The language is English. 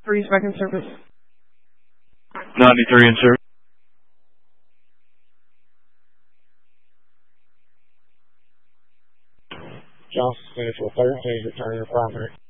3's back in service. 93 in service. Johnson Central 13, return your property.